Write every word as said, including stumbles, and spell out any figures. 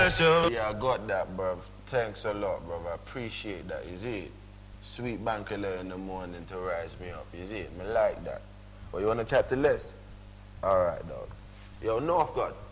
special. Yeah, I got that, bruv. Thanks a lot, bruv. I appreciate that, you see? Sweet Bankala in the morning to rise me up, you see? Me like that. Well, you want to chat to Les? All right, dog. Yo, North God.